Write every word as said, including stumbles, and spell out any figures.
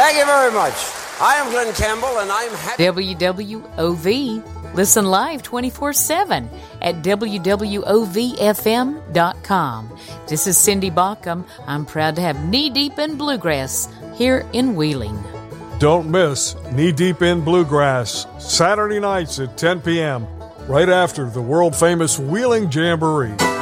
Thank you very much. I am Glenn Campbell, and I'm happy. W W O V. Listen live twenty-four seven at W W O V F M dot com. This is Cindy Baucom. I'm proud to have Knee Deep in Bluegrass here in Wheeling. Don't miss Knee Deep in Bluegrass, Saturday nights at ten p.m., right after the world-famous Wheeling Jamboree.